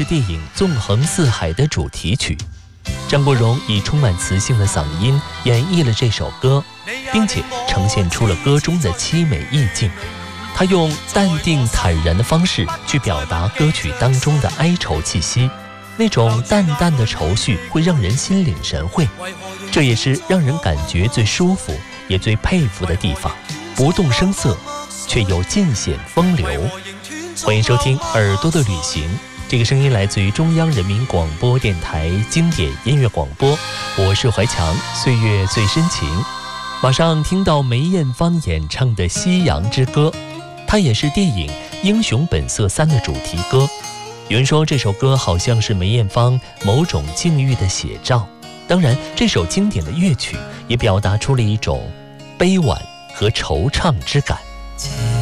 电影《纵横四海》的主题曲。张国荣以充满磁性的嗓音演绎了这首歌，并且呈现出了歌中的凄美意境。他用淡定坦然的方式去表达歌曲当中的哀愁气息，那种淡淡的愁绪会让人心领神会，这也是让人感觉最舒服也最佩服的地方，不动声色却又尽显风流。欢迎收听耳朵的旅行，这个声音来自于中央人民广播电台经典音乐广播，我是怀强，岁月最深情。马上听到梅艳芳演唱的《夕阳之歌》，它也是电影《英雄本色3》的主题歌。有人说这首歌好像是梅艳芳某种境遇的写照，当然这首经典的乐曲也表达出了一种悲婉和惆怅之感。